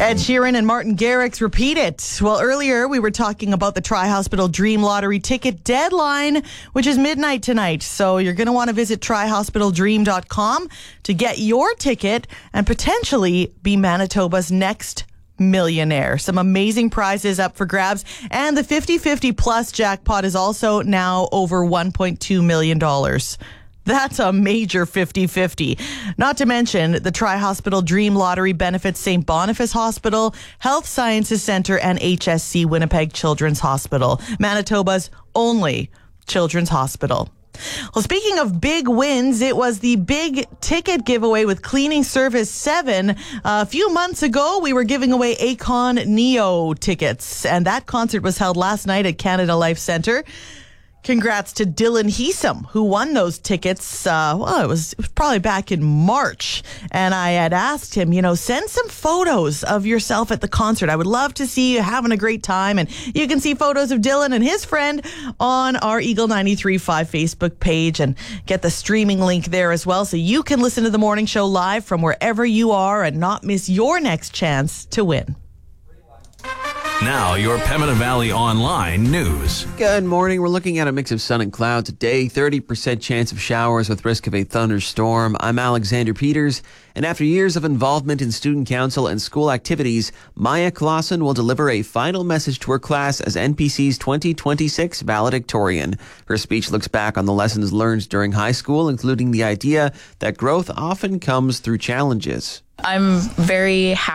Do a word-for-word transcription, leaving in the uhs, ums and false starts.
Ed Sheeran and Martin Garrix repeat it. Well, earlier we were talking about the Tri-Hospital Dream Lottery ticket deadline, which is midnight tonight. So you're going to want to visit tri hospital dream dot com to get your ticket and potentially be Manitoba's next millionaire. Some amazing prizes up for grabs. And the fifty fifty plus jackpot is also now over one point two million dollars. That's a major fifty fifty. Not to mention, the Tri-Hospital Dream Lottery benefits Saint Boniface Hospital, Health Sciences Centre, and H S C Winnipeg Children's Hospital, Manitoba's only children's hospital. Well, speaking of big wins, it was the big ticket giveaway with Cleaning Service seven. A few months ago, we were giving away Akon Neo tickets, and that concert was held last night at Canada Life Centre. Congrats to Dylan Heesum, who won those tickets. Uh, well, it was, it was probably back in March. And I had asked him, you know, send some photos of yourself at the concert. I would love to see you having a great time. And you can see photos of Dylan and his friend on our Eagle ninety-three point five Facebook page and get the streaming link there as well. So you can listen to the morning show live from wherever you are and not miss your next chance to win. Now, your Pembina Valley Online news. Good morning. We're looking at a mix of sun and cloud today. thirty percent chance of showers with risk of a thunderstorm. I'm Alexander Peters. And after years of involvement in student council and school activities, Maya Clausen will deliver a final message to her class as N P C's twenty twenty-six valedictorian. Her speech looks back on the lessons learned during high school, including the idea that growth often comes through challenges. I'm very happy